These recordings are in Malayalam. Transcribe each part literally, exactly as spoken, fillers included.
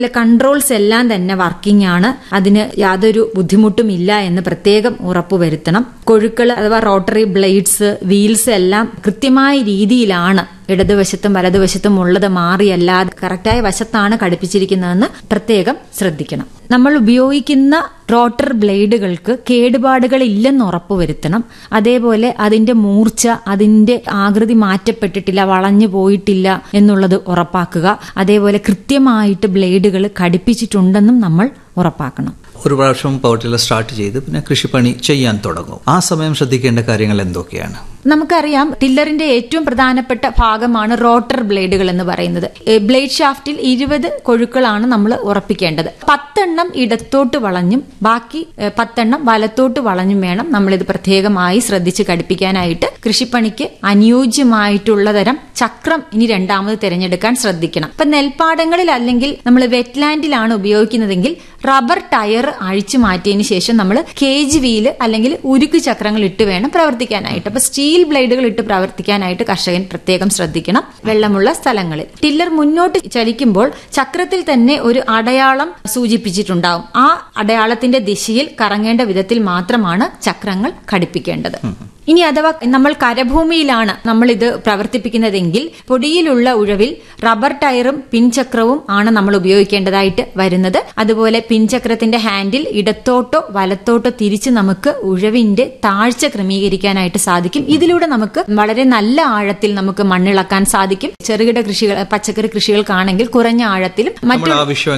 കൺട്രോൾസ് എല്ലാം തന്നെ വർക്കിംഗ് ആണ്, അതിന് യാതൊരു ബുദ്ധിമുട്ടും ഇല്ല എന്ന് പ്രത്യേകം ഉറപ്പുവരുത്തണം. കൊഴുക്കൾ അഥവാ റോട്ടറി ബ്ലേഡ്സ്, വീൽസ് എല്ലാം കൃത്യമായ രീതിയിലാണ് ഇടതുവശത്തും വലതുവശത്തും ഉള്ളത് മാറിയല്ലാതെ കറക്റ്റായ വശത്താണ് ഘടിപ്പിച്ചിരിക്കുന്നതെന്ന് പ്രത്യേകം ശ്രദ്ധിക്കണം. നമ്മൾ ഉപയോഗിക്കുന്ന റോട്ടർ ബ്ലേഡുകൾക്ക് കേടുപാടുകൾ ഇല്ലെന്ന് ഉറപ്പുവരുത്തണം. അതേപോലെ അതിന്റെ മൂർച്ച, അതിന്റെ ആകൃതി മാറ്റപ്പെട്ടിട്ടില്ല, വളഞ്ഞു പോയിട്ടില്ല എന്നുള്ളത് ഉറപ്പാക്കുക. അതേപോലെ കൃത്യമായിട്ട് ബ്ലേഡുകൾ ഘടിപ്പിച്ചിട്ടുണ്ടെന്നും നമ്മൾ ഉറപ്പാക്കണം. ഒരു പ്രാവശ്യം പവർ ടില്ലർ സ്റ്റാർട്ട് ചെയ്ത് പിന്നെ കൃഷിപ്പണി ചെയ്യാൻ തുടങ്ങും. ആ സമയം ശ്രദ്ധിക്കേണ്ട കാര്യങ്ങൾ എന്തൊക്കെയാണ്? നമുക്കറിയാം, ടില്ലറിന്റെ ഏറ്റവും പ്രധാനപ്പെട്ട ഭാഗമാണ് റോട്ടർ ബ്ലേഡുകൾ എന്ന് പറയുന്നത്. ബ്ലേഡ് ഷാഫ്റ്റിൽ ഇരുപത് കൊഴുക്കളാണ് നമ്മൾ ഉറപ്പിക്കേണ്ടത്. പത്തെണ്ണം ഇടത്തോട്ട് വളഞ്ഞും ബാക്കി പത്തെണ്ണം വലത്തോട്ട് വളഞ്ഞും വേണം നമ്മളിത് പ്രത്യേകമായി ശ്രദ്ധിച്ച് ഘടിപ്പിക്കാനായിട്ട്. കൃഷിപ്പണിക്ക് അനുയോജ്യമായിട്ടുള്ള തരം ചക്രം ഇനി രണ്ടാമത് തിരഞ്ഞെടുക്കാൻ ശ്രദ്ധിക്കണം. ഇപ്പൊ നെൽപ്പാടങ്ങളിൽ അല്ലെങ്കിൽ നമ്മൾ വെറ്റ്ലാൻഡിലാണ് ഉപയോഗിക്കുന്നതെങ്കിൽ റബ്ബർ ടയർ അഴിച്ചു മാറ്റിയതിന് ശേഷം നമ്മൾ കേജ് വീല് അല്ലെങ്കിൽ ഉരുക്ക് ചക്രങ്ങൾ ഇട്ട് വേണം പ്രവർത്തിക്കാനായിട്ട്. അപ്പൊ സ്റ്റീൽ ബ്ലേഡുകൾ ഇട്ട് പ്രവർത്തിക്കാനായിട്ട് കർഷകൻ പ്രത്യേകം ശ്രദ്ധിക്കണം വെള്ളമുള്ള സ്ഥലങ്ങളിൽ. ടില്ലർ മുന്നോട്ട് ചലിക്കുമ്പോൾ ചക്രത്തിൽ തന്നെ ഒരു അടയാളം സൂചിപ്പിച്ചിട്ടുണ്ടാവും. ആ അടയാളത്തിന്റെ ദിശയിൽ കറങ്ങേണ്ട വിധത്തിൽ മാത്രമാണ് ചക്രങ്ങൾ ഘടിപ്പിക്കേണ്ടത്. ഇനി അഥവാ നമ്മൾ കരഭൂമിയിലാണ് നമ്മൾ ഇത് പ്രവർത്തിപ്പിക്കുന്നതെങ്കിൽ പൊടിയിലുള്ള ഉഴവിൽ റബ്ബർ ടയറും പിൻചക്രവും ആണ് നമ്മൾ ഉപയോഗിക്കേണ്ടതായിട്ട് വരുന്നത്. അതുപോലെ പിൻചക്രത്തിന്റെ ഹാൻഡിൽ ഇടത്തോട്ടോ വലത്തോട്ടോ തിരിച്ച് നമുക്ക് ഉഴവിന്റെ താഴ്ച ക്രമീകരിക്കാനായിട്ട് സാധിക്കും. ഇതിലൂടെ നമുക്ക് വളരെ നല്ല ആഴത്തിൽ നമുക്ക് മണ്ണിളക്കാൻ സാധിക്കും. ചെറുകിട കൃഷികൾ, പച്ചക്കറി കൃഷികൾക്കാണെങ്കിൽ കുറഞ്ഞ ആഴത്തിലും മറ്റു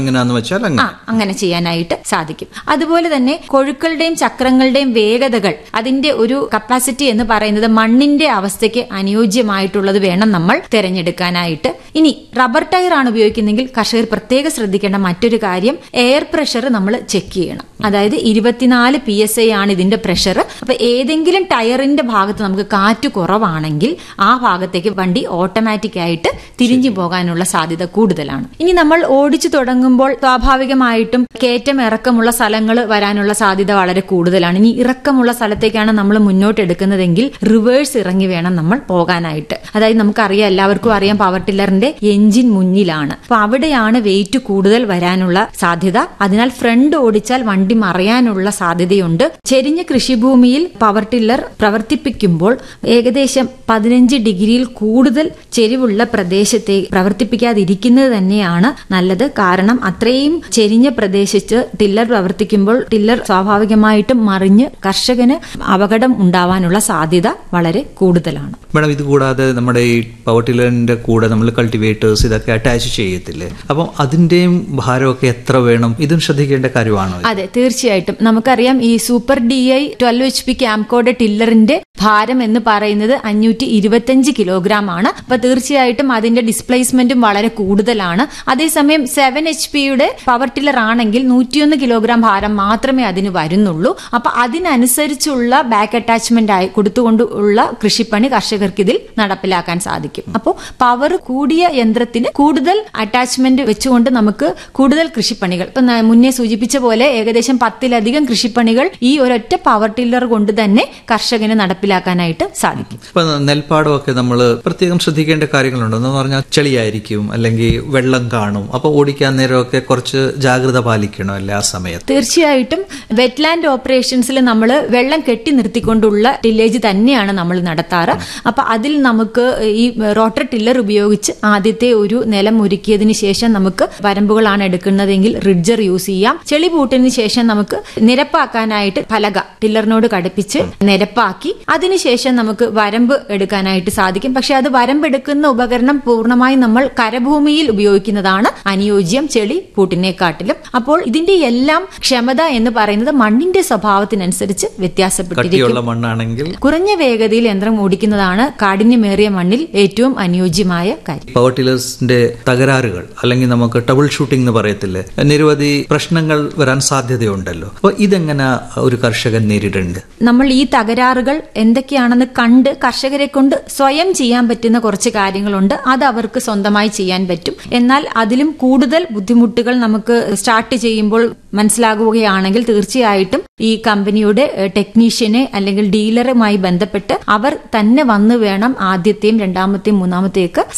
അങ്ങനെ ചെയ്യാനായിട്ട് സാധിക്കും. അതുപോലെ തന്നെ കൊഴുക്കളുടെയും ചക്രങ്ങളുടെയും വേഗതകൾ, അതിന്റെ ഒരു കപ്പാസിറ്റി എന്ന് പറയുന്നത് മണ്ണിന്റെ അവസ്ഥയ്ക്ക് അനുയോജ്യമായിട്ടുള്ളത് വേണം നമ്മൾ തിരഞ്ഞെടുക്കാനായിട്ട്. ഇനി റബ്ബർ ടയർ ആണ് ഉപയോഗിക്കുന്നെങ്കിൽ കർഷകർ പ്രത്യേകം ശ്രദ്ധിക്കേണ്ട മറ്റൊരു കാര്യം, എയർ പ്രഷർ നമ്മൾ ചെക്ക് ചെയ്യണം. അതായത് ഇരുപത്തിനാല് പി എസ് ഐ ആണ് ഇതിന്റെ പ്രഷർ. അപ്പൊ ഏതെങ്കിലും ടയറിന്റെ ഭാഗത്ത് നമുക്ക് കാറ്റ് കുറവാണെങ്കിൽ ആ ഭാഗത്തേക്ക് വണ്ടി ഓട്ടോമാറ്റിക് ആയിട്ട് തിരിഞ്ഞു പോകാനുള്ള സാധ്യത കൂടുതലാണ്. ഇനി നമ്മൾ ഓടിച്ചു തുടങ്ങുമ്പോൾ സ്വാഭാവികമായിട്ടും കയറ്റം ഇറക്കമുള്ള സ്ഥലങ്ങൾ വരാനുള്ള സാധ്യത വളരെ കൂടുതലാണ്. ഇനി ഇറക്കമുള്ള സ്ഥലത്തേക്കാണ് നമ്മൾ മുന്നോട്ട് എടുക്കുന്നതെങ്കിൽ റിവേഴ്സ് ഇറങ്ങി വേണം നമ്മൾ പോകാനായിട്ട്. അതായത് നമുക്കറിയാം, എല്ലാവർക്കും അറിയാം, പവർ ടില്ലറിന്റെ എഞ്ചിൻ മുന്നിലാണ്. അപ്പൊ അവിടെയാണ് വെയിറ്റ് കൂടുതൽ വരാനുള്ള സാധ്യത. അതിനാൽ ഫ്രണ്ട് ഓടിച്ചാൽ വണ്ടി മറിയാനുള്ള സാധ്യതയുണ്ട്. ചെരിഞ്ഞ കൃഷിഭൂമിയിൽ പവർ ടില്ലർ പ്രവർത്തിപ്പിക്കുമ്പോൾ ഏകദേശം പതിനഞ്ച് ഡിഗ്രിയിൽ കൂടുതൽ ചെരിവുള്ള പ്രദേശത്തെ പ്രവർത്തിപ്പിക്കാതിരിക്കുന്നത് തന്നെയാണ് നല്ലത്. കാരണം അത്രയും ചെരിഞ്ഞ പ്രദേശത്ത് ടില്ലർ പ്രവർത്തിക്കുമ്പോൾ ടില്ലർ സ്വാഭാവികമായിട്ടും മറിഞ്ഞ് കർഷകന് അപകടം ഉണ്ടാവാനുള്ള സാധ്യത വളരെ കൂടുതലാണ്. മാഡം, ഇത് കൂടാതെ നമ്മുടെ ഈ പവർ ടില്ലറിന്റെ കൂടെ നമ്മൾ കൾട്ടിവേറ്റേഴ്സ് ഇതൊക്കെ അറ്റാച്ച് ചെയ്യത്തില്ലേ? അപ്പം അതിന്റെയും ഭാരമൊക്കെ എത്ര വേണം? ഇതും ശ്രദ്ധിക്കേണ്ട കാര്യമാണോ? അതെ, തീർച്ചയായിട്ടും. നമുക്കറിയാം, ഈ super D I twelve H P ക്യാംകോർഡ് ടില്ലറിന്റെ ഭാരം എന്ന് പറയുന്നത് അഞ്ഞൂറ്റി ഇരുപത്തിയഞ്ച് കിലോഗ്രാം ആണ്. അപ്പൊ തീർച്ചയായിട്ടും അതിന്റെ ഡിസ്പ്ലേസ്മെന്റും വളരെ കൂടുതലാണ്. അതേസമയം സെവൻ എച്ച് പിയുടെ പവർ ടില്ലർ ആണെങ്കിൽ നൂറ്റിയൊന്ന് കിലോഗ്രാം ഭാരം മാത്രമേ അതിന് വരുന്നുള്ളൂ. അപ്പൊ അതിനനുസരിച്ചുള്ള ബാക്ക് അറ്റാച്ച്മെന്റ് ആയി കൊടുത്തുകൊണ്ടുള്ള കൃഷിപ്പണി കർഷകർക്ക് ഇതിൽ നടപ്പിലാക്കാൻ സാധിക്കും. അപ്പോൾ പവർ കൂടിയ യന്ത്രത്തിന് കൂടുതൽ അറ്റാച്ച്മെന്റ് വെച്ചുകൊണ്ട് നമുക്ക് കൂടുതൽ കൃഷിപ്പണികൾ, ഇപ്പൊ മുന്നേ സൂചിപ്പിച്ച പോലെ ഏകദേശം പത്തിലധികം കൃഷിപ്പണികൾ ഈ ഒരൊറ്റ പവർ ടില്ലർ കൊണ്ട് തന്നെ കർഷകന് നടപ്പിലാക്കാനായിട്ട് സാധിക്കും. ഇപ്പൊ നെൽപ്പാടമൊക്കെ നമ്മൾ പ്രത്യേകം ശ്രദ്ധിക്കേണ്ട കാര്യങ്ങളുണ്ടോ എന്ന് പറഞ്ഞാൽ ചെളിയായിരിക്കും, അല്ലെങ്കിൽ വെള്ളം കാണും. അപ്പൊ ഓടിക്കാൻ നേരമൊക്കെ കുറച്ച് ജാഗ്രത പാലിക്കണോ അല്ലേ ആ സമയത്ത്? തീർച്ചയായിട്ടും. വെറ്റ്ലാൻഡ് ഓപ്പറേഷൻസിൽ നമ്മൾ വെള്ളം കെട്ടി നിർത്തിക്കൊണ്ടുള്ള ടില്ലേജ് തന്നെയാണ് നമ്മൾ നടത്താറ്. അപ്പൊ അതിൽ നമുക്ക് ഈ റോട്ടർ ടില്ലർ ഉപയോഗിച്ച് ആദ്യത്തെ ഒരു നിലം ഒരുക്കിയതിന് ശേഷം നമുക്ക് വരമ്പുകളാണ് എടുക്കുന്നതെങ്കിൽ റിഡ്ജർ യൂസ് ചെയ്യാം. ചെളി പൂട്ടിന് ശേഷം നമുക്ക് നിരപ്പാക്കാനായിട്ട് ഫലക ടില്ലറിനോട് ഘടിപ്പിച്ച് നിരപ്പാക്കി അതിനുശേഷം നമുക്ക് വരമ്പ് എടുക്കാനായിട്ട് സാധിക്കും. പക്ഷെ അത് വരമ്പെടുക്കുന്ന ഉപകരണം പൂർണ്ണമായും നമ്മൾ കരഭൂമിയിൽ ഉപയോഗിക്കുന്നതാണ് അനുയോജ്യം ചെളി പൂട്ടിനെക്കാട്ടിലും. അപ്പോൾ ഇതിന്റെ എല്ലാം ക്ഷമത എന്ന് പറയുന്നത് മണ്ണിന്റെ സ്വഭാവത്തിനനുസരിച്ച് വ്യത്യാസപ്പെട്ടിരിക്കും. മണ്ണാണെങ്കിൽ കുറഞ്ഞ വേഗതയിൽ യന്ത്രം ഓടിക്കുന്നതാണ് കാഠിന്യമേറിയ മണ്ണിൽ ഏറ്റവും അനുയോജ്യമായ കാര്യം. പവർ ടില്ലേഴ്സിന്റെ തകരാറുകൾ അല്ലെങ്കിൽ നമുക്ക് ട്രബിൾ ഷൂട്ടിംഗ് എന്ന് പറയത്തില്ലേ, നിരവധി പ്രശ്നങ്ങൾ വരാൻ സാധ്യതയുണ്ടല്ലോ. അപ്പൊ ഇതെങ്ങനെ ഒരു കർഷകൻ നേരിടേണ്ടത്? നമ്മൾ ഈ തകരാറുകൾ എന്തൊക്കെയാണെന്ന് കണ്ട് കർഷകരെ കൊണ്ട് സ്വയം ചെയ്യാൻ പറ്റുന്ന കുറച്ച് കാര്യങ്ങളുണ്ട്. അത് അവർക്ക് സ്വന്തമായി ചെയ്യാൻ പറ്റും. എന്നാൽ അതിലും കൂടുതൽ ബുദ്ധിമുട്ടുകൾ നമുക്ക് സ്റ്റാർട്ട് ചെയ്യുമ്പോൾ മനസ്സിലാകുകയാണെങ്കിൽ തീർച്ചയായിട്ടും ഈ കമ്പനിയുടെ ടെക്നീഷ്യനെ അല്ലെങ്കിൽ ഡീലറുമായി ബന്ധപ്പെട്ട് അവർ തന്നെ വന്ന് വേണം ആദ്യത്തെയും രണ്ടാമത്തെയും മൂന്നാമത്തെയൊക്കെ സർവീസിംഗ്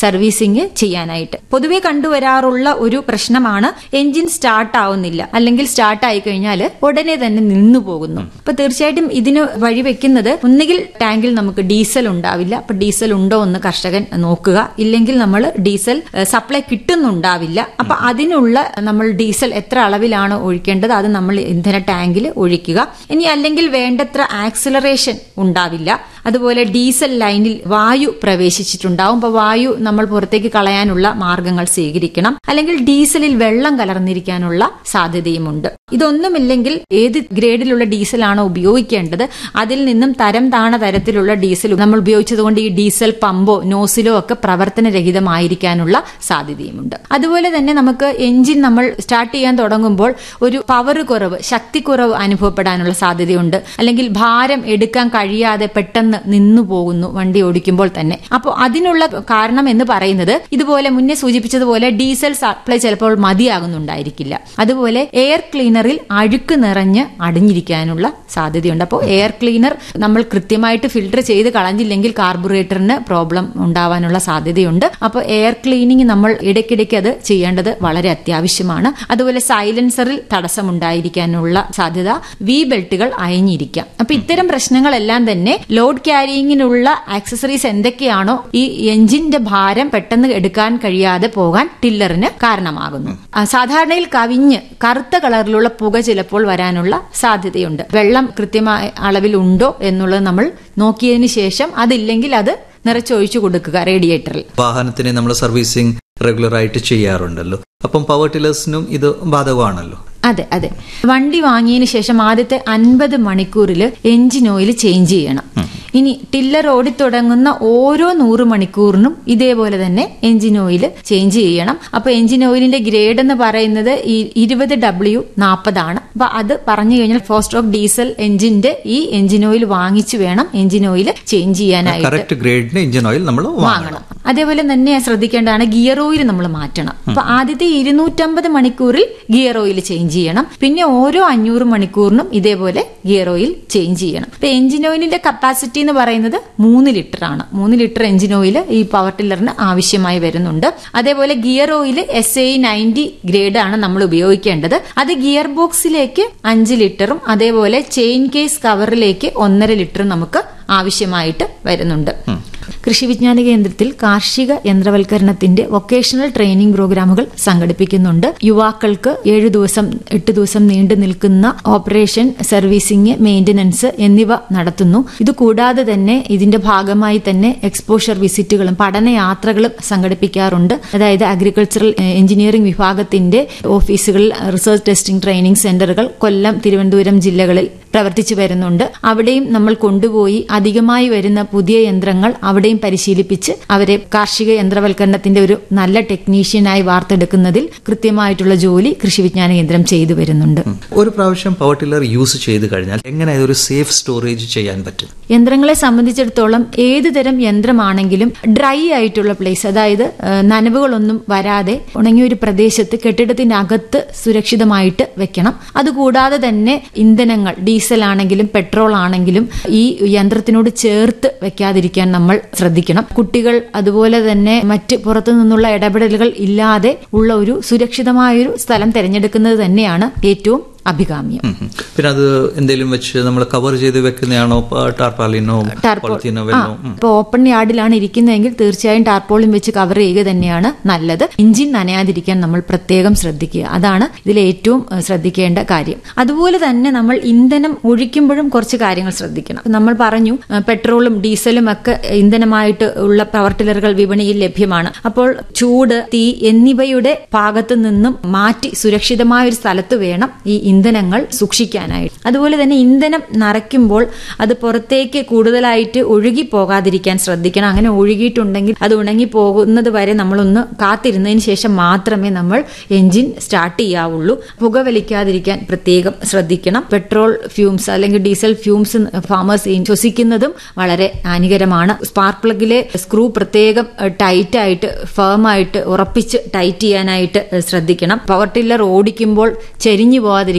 സർവീസിങ് ചെയ്യാനായിട്ട്. പൊതുവെ കണ്ടുവരാറുള്ള ഒരു പ്രശ്നമാണ് എഞ്ചിൻ സ്റ്റാർട്ട് ആവുന്നില്ല, അല്ലെങ്കിൽ സ്റ്റാർട്ട് ആയി കഴിഞ്ഞാൽ ഉടനെ തന്നെ നിന്നു പോകുന്നു. അപ്പൊ തീർച്ചയായിട്ടും ഇതിന് വഴിവെക്കുന്നത് ഒന്നുകിൽ ടാങ്കിൽ നമുക്ക് ഡീസൽ ഉണ്ടാവില്ല, അപ്പൊ ഡീസൽ ഉണ്ടോ എന്ന് കർഷകൻ നോക്കുക. ഇല്ലെങ്കിൽ നമ്മൾ ഡീസൽ സപ്ലൈ കിട്ടുന്നുണ്ടാവില്ല, അപ്പൊ അതിനുള്ള നമ്മൾ ഡീസൽ എത്ര അളവിലാണ് ഒഴിക്കേണ്ടത് അത് നമ്മൾ ഇന്ധന ടാങ്കിൽ ഒഴിക്കുക. ഇനി അല്ലെങ്കിൽ വേണ്ടത്ര ആക്സിലറേഷൻ ഉണ്ടാവില്ല. അതുപോലെ ഡീസൽ ലൈനിൽ വായു പ്രവേശിച്ചിട്ടുണ്ടാവും, അപ്പൊ വായു നമ്മൾ പുറത്തേക്ക് കളയാനുള്ള മാർഗങ്ങൾ സ്വീകരിക്കണം. അല്ലെങ്കിൽ ഡീസലിൽ വെള്ളം കലർന്നിരിക്കാനുള്ള സാധ്യതയുമുണ്ട്. ഇതൊന്നുമില്ലെങ്കിൽ ഏത് ഗ്രേഡിലുള്ള ഡീസലാണോ ഉപയോഗിക്കേണ്ടത് അതിൽ നിന്നും തരം താണ തരത്തിലുള്ള ഡീസൽ നമ്മൾ ഉപയോഗിച്ചതുകൊണ്ട് ഈ ഡീസൽ പമ്പോ നോസിലോ ഒക്കെ പ്രവർത്തനരഹിതമായിരിക്കാനുള്ള സാധ്യതയുമുണ്ട്. അതുപോലെ തന്നെ നമുക്ക് എഞ്ചിൻ നമ്മൾ സ്റ്റാർട്ട് ചെയ്യാൻ തുടങ്ങുമ്പോൾ ഒരു പവർ കുറവ്, ശക്തിക്കുറവ് അനുഭവപ്പെടാനുള്ള സാധ്യതയുണ്ട്. അല്ലെങ്കിൽ ഭാരം എടുക്കാൻ കഴിയാതെ പെട്ടെന്ന് നിന്നു പോകുന്നു വണ്ടി ഓടിക്കുമ്പോൾ തന്നെ. അപ്പോൾ അതിനുള്ള കാരണം എന്ന് പറയുന്നത് ഇതുപോലെ മുന്നേ സൂചിപ്പിച്ചതുപോലെ ഡീസൽ സപ്ലൈ ചിലപ്പോൾ മതിയാകുന്നുണ്ടായിരിക്കില്ല. അതുപോലെ എയർ ക്ലീനറിൽ അഴുക്ക് നിറഞ്ഞ് അടിഞ്ഞിരിക്കാനുള്ള സാധ്യതയുണ്ട്. അപ്പോൾ എയർ ക്ലീനർ നമ്മൾ കൃത്യമായിട്ട് ഫിൽട്ടർ ചെയ്ത് കളഞ്ഞില്ലെങ്കിൽ കാർബുറേറ്ററിന് പ്രോബ്ലം ഉണ്ടാവാനുള്ള സാധ്യതയുണ്ട്. അപ്പോൾ എയർ ക്ലീനിങ് നമ്മൾ ഇടയ്ക്കിടയ്ക്ക് അത് ചെയ്യേണ്ടത് വളരെ അത്യാവശ്യമാണ്. അതുപോലെ സൈലൻസറിൽ തടസ്സമുണ്ടായിരിക്കാനുള്ള സാധ്യത, വി ബെൽറ്റുകൾ അയഞ്ഞിരിക്കാം. അപ്പൊ ഇത്തരം പ്രശ്നങ്ങളെല്ലാം തന്നെ ലോഡ് ക്യാരിയിങ്ങിനുള്ള ആക്സസറീസ് എന്തൊക്കെയാണോ ഈ എഞ്ചിന്റെ ഭാരം പെട്ടെന്ന് എടുക്കാൻ കഴിയാതെ പോകാൻ ടില്ലറിന് കാരണമാകുന്നു. സാധാരണയിൽ കവിഞ്ഞ് കറുത്ത കളറിലുള്ള പുക ചിലപ്പോൾ വരാനുള്ള സാധ്യതയുണ്ട്. വെള്ളം കൃത്യമായ അളവിൽ ഉണ്ടോ എന്നുള്ളത് നമ്മൾ നോക്കിയതിന് ശേഷം അതില്ലെങ്കിൽ അത് നിറച്ചൊഴിച്ചു കൊടുക്കുക റേഡിയേറ്ററിൽ. വാഹനത്തിനെ നമ്മൾ സർവീസിംഗ് റെഗുലർ ആയിട്ട് ചെയ്യാറുണ്ടല്ലോ, അപ്പം പവർ ടില്ലേഴ്സിനും ഇത് ബാധകമാണല്ലോ. അതെ അതെ വണ്ടി വാങ്ങിയതിന് ശേഷം ആദ്യത്തെ അൻപത് മണിക്കൂറിൽ എഞ്ചിൻ ഓയിൽ ചേഞ്ച് ചെയ്യണം. ഇനി ടില്ലർ ഓടിത്തുടങ്ങുന്ന ഓരോ നൂറ് മണിക്കൂറിനും ഇതേപോലെ തന്നെ എഞ്ചിൻ ഓയിൽ ചേഞ്ച് ചെയ്യണം. അപ്പൊ എഞ്ചിൻ ഓയിലിന്റെ ഗ്രേഡ് എന്ന് പറയുന്നത് ഈ ഇരുപത് ഡബ്ല്യു നാൽപ്പതാണ്. അപ്പൊ അത് പറഞ്ഞു കഴിഞ്ഞാൽ ഫോർ സ്ട്രോക്ക് ഡീസൽ എഞ്ചിന്റെ ഈ എഞ്ചിൻ ഓയിൽ വാങ്ങിച്ചു വേണം എഞ്ചിൻ ഓയിൽ ചേഞ്ച് ചെയ്യാനായിട്ട്. ഗ്രേഡിന് എഞ്ചിൻ ഓയിൽ നമ്മൾ വാങ്ങണം. അതേപോലെ തന്നെ ശ്രദ്ധിക്കേണ്ടതാണ് ഗിയർ ഓയിൽ നമ്മൾ മാറ്റണം. അപ്പൊ ആദ്യത്തെ ഇരുന്നൂറ്റമ്പത് മണിക്കൂറിൽ ഗിയർ ഓയിൽ ചേഞ്ച് ചെയ്യണം. പിന്നെ ഓരോ അഞ്ഞൂറ് മണിക്കൂറിനും ഇതേപോലെ ഗിയർ ഓയിൽ ചേഞ്ച് ചെയ്യണം. അപ്പൊ എഞ്ചിൻ ഓയിലിന്റെ കപ്പാസിറ്റി എന്ന് പറയുന്നത് മൂന്ന് ലിറ്റർ ആണ്. മൂന്ന് ലിറ്റർ എഞ്ചിൻ ഓയിൽ ഈ പവർ ടില്ലറിന് ആവശ്യമായി വരുന്നുണ്ട്. അതേപോലെ gear oil S A ninety grade ആണ് നമ്മൾ ഉപയോഗിക്കേണ്ടത്. അത് ഗിയർ ബോക്സിലേക്ക് അഞ്ച് ലിറ്ററും അതേപോലെ ചെയിൻ കേസ് കവറിലേക്ക് ഒന്നര ലിറ്ററും നമുക്ക് ആവശ്യമായിട്ട് വരുന്നുണ്ട്. കൃഷി വിജ്ഞാന കേന്ദ്രത്തിൽ കാർഷിക യന്ത്രവൽക്കരണത്തിന്റെ വൊക്കേഷണൽ ട്രെയിനിംഗ് പ്രോഗ്രാമുകൾ സംഘടിപ്പിക്കുന്നുണ്ട്. യുവാക്കൾക്ക് ഏഴു ദിവസം എട്ട് ദിവസം നീണ്ടു നിൽക്കുന്ന ഓപ്പറേഷൻ, സർവീസിംഗ്, മെയിന്റനൻസ് എന്നിവ നടത്തുന്നു. ഇതുകൂടാതെ തന്നെ ഇതിന്റെ ഭാഗമായി തന്നെ എക്സ്പോഷർ വിസിറ്റുകളും പഠനയാത്രകളും സംഘടിപ്പിക്കാറുണ്ട്. അതായത് അഗ്രികൾച്ചറൽ എഞ്ചിനീയറിംഗ് വിഭാഗത്തിന്റെ ഓഫീസുകളിൽ റിസർച്ച് ടെസ്റ്റിംഗ് ട്രെയിനിംഗ് സെന്ററുകൾ കൊല്ലം, തിരുവനന്തപുരം ജില്ലകളിൽ പ്രവർത്തിച്ചു വരുന്നുണ്ട്. അവിടെയും നമ്മൾ കൊണ്ടുപോയി അധികമായി വരുന്ന പുതിയ യന്ത്രങ്ങൾ അവിടെയും പരിശീലിപ്പിച്ച് അവരെ കാർഷിക യന്ത്രവൽക്കരണത്തിന്റെ ഒരു നല്ല ടെക്നീഷ്യനായി വാർത്തെടുക്കുന്നതിൽ കൃത്യമായിട്ടുള്ള ജോലി കൃഷി വിജ്ഞാന കേന്ദ്രം ചെയ്തു വരുന്നുണ്ട്. ഒരു പ്രാവശ്യം പവർ ടില്ലർ യൂസ് ചെയ്ത് കഴിഞ്ഞാൽ എങ്ങനെ ഒരു സേഫ് സ്റ്റോറേജ് ചെയ്യാൻ പറ്റും? യന്ത്രങ്ങളെ സംബന്ധിച്ചിടത്തോളം ഏത് തരം യന്ത്രമാണെങ്കിലും ഡ്രൈ ആയിട്ടുള്ള പ്ലേസ്, അതായത് നനവുകളൊന്നും വരാതെ ഉണങ്ങിയ ഒരു പ്രദേശത്ത് കെട്ടിടത്തിന്റെ അകത്ത് സുരക്ഷിതമായിട്ട് വെക്കണം. അതുകൂടാതെ തന്നെ ഇന്ധനങ്ങൾ, ഡീസൽ ആണെങ്കിലും പെട്രോൾ ആണെങ്കിലും ഈ യന്ത്രത്തിനോട് ചേർത്ത് വെക്കാതിരിക്കാൻ നമ്മൾ ശ്രദ്ധിക്കണം. കുട്ടികൾ അതുപോലെ തന്നെ മറ്റ് പുറത്തു നിന്നുള്ള ഇടപെടലുകൾ ഇല്ലാതെ ഉള്ള ഒരു സുരക്ഷിതമായൊരു സ്ഥലം തിരഞ്ഞെടുക്കുന്നത് തന്നെയാണ് ഏറ്റവും അഭികാമ്യം. പിന്നെ അത് എന്തെങ്കിലും വെച്ച് നമ്മൾ കവർ ചെയ്ത് വെക്കുന്നതാണോ, ടാർപാളിനോ പോളിത്തീനോ? ഇപ്പൊ ഓപ്പൺ യാർഡിലാണ് ഇരിക്കുന്നതെങ്കിൽ തീർച്ചയായും ടാർപോളിൻ വെച്ച് കവർ ചെയ്യുക തന്നെയാണ് നല്ലത്. എഞ്ചിൻ നനയാതിരിക്കാൻ നമ്മൾ പ്രത്യേകം ശ്രദ്ധിക്കുക. അതാണ് ഇതിൽ ഏറ്റവും ശ്രദ്ധിക്കേണ്ട കാര്യം. അതുപോലെ തന്നെ നമ്മൾ ഇന്ധനം ഒഴിക്കുമ്പോഴും കുറച്ച് കാര്യങ്ങൾ ശ്രദ്ധിക്കണം. നമ്മൾ പറഞ്ഞു പെട്രോളും ഡീസലും ഒക്കെ ഇന്ധനമായിട്ട് ഉള്ള പവർ ടില്ലറുകൾ വിപണിയിൽ ലഭ്യമാണ്. അപ്പോൾ ചൂട്, തീ എന്നിവയുടെ ഭാഗത്തു നിന്നും മാറ്റി സുരക്ഷിതമായ ഒരു സ്ഥലത്ത് വേണം ഈ ഇന്ധനങ്ങൾ സൂക്ഷിക്കാനായിട്ട്. അതുപോലെ തന്നെ ഇന്ധനം നിറയ്ക്കുമ്പോൾ അത് പുറത്തേക്ക് കൂടുതലായിട്ട് ഒഴുകി പോകാതിരിക്കാൻ ശ്രദ്ധിക്കണം. അങ്ങനെ ഒഴുകിയിട്ടുണ്ടെങ്കിൽ അത് ഉണങ്ങി പോകുന്നത് വരെ നമ്മളൊന്ന് കാത്തിരുന്നതിന് ശേഷം മാത്രമേ നമ്മൾ എഞ്ചിൻ സ്റ്റാർട്ട് ചെയ്യാവുള്ളൂ. പുകവലിക്കാതിരിക്കാൻ പ്രത്യേകം ശ്രദ്ധിക്കണം. പെട്രോൾ ഫ്യൂംസ് അല്ലെങ്കിൽ ഡീസൽ ഫ്യൂംസ് ഫാമേഴ്സ് ശ്വസിക്കുന്നതും വളരെ ഹാനികരമാണ്. സ്പാർക്ക് പ്ലഗിലെ സ്ക്രൂ പ്രത്യേകം ടൈറ്റ് ആയിട്ട് ഫേമായിട്ട് ഉറപ്പിച്ച് ടൈറ്റ് ചെയ്യാനായിട്ട് ശ്രദ്ധിക്കണം. പവർ ടില്ലർ ഓടിക്കുമ്പോൾ ചെരിഞ്ഞു പോകാതിരിക്കാൻ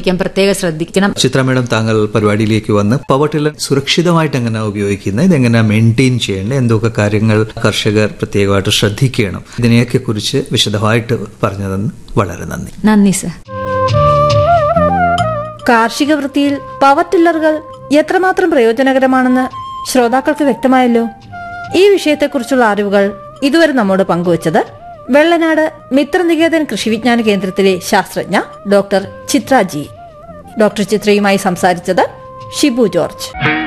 ഉപയോഗിക്കാൻ പ്രത്യേകം ശ്രദ്ധിക്കണം. ചിത്ര മേഡം, താങ്കൾ പരിപാടിയിലേക്ക് വന്ന് പവർ ടില്ലർ സുരക്ഷിതമായിട്ട് എങ്ങനെ ഉപയോഗിക്കുന്നത്, ഇതെങ്ങനെ മെയിൻറ്റെയിൻ ചെയ്യേണ്ടത്, എന്തൊക്കെ കാര്യങ്ങൾ കർഷകർ പ്രത്യേകമായിട്ട് ശ്രദ്ധിക്കണം, ഇതിനെയൊക്കെ കുറിച്ച് വിശദമായിട്ട് പറഞ്ഞതെന്ന് വളരെ നന്ദി. നന്ദി സർ. കാർഷിക വൃത്തിയിൽ പവർ ടില്ലറുകൾ എത്രമാത്രം പ്രയോജനകരമാണെന്ന് ശ്രോതാക്കൾക്ക് വ്യക്തമായല്ലോ. ഈ വിഷയത്തെക്കുറിച്ചുള്ള അറിവുകൾ ഇതുവരെ നമ്മോട് പങ്കുവച്ചത് വെള്ളനാട് മിത്രനികേതൻ കൃഷി വിജ്ഞാന കേന്ദ്രത്തിലെ ശാസ്ത്രജ്ഞ ഡോക്ടർ ചിത്ര ജി. ഡോക്ടർ ചിത്രയുമായി സംസാരിച്ചത് ഷിബു ജോർജ്.